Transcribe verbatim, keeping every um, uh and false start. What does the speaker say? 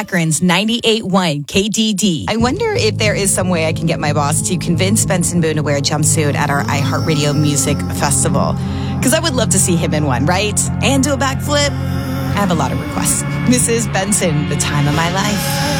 Akron's ninety-eight point one K D D. I wonder if there is some way I can get my boss to convince Benson Boone to wear a jumpsuit at our iHeartRadio Music Festival. Because I would love to see him in one, right? And do a backflip. I have a lot of requests. This is Benson, the time of my life.